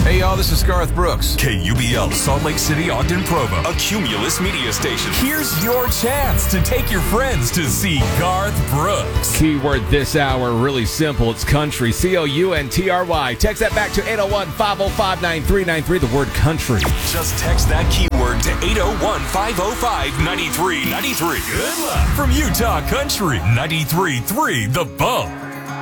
Hey, y'all, this is Garth Brooks. KUBL, Salt Lake City, Ogden, Provo, a Cumulus media station. Here's your chance to take your friends to see Garth Brooks. Keyword this hour, really simple. It's country, COUNTRY. Text that back to 801-505-9393, the word country. Just text that keyword to 801-505-9393. Good luck from Utah Country 93.3 The Bump.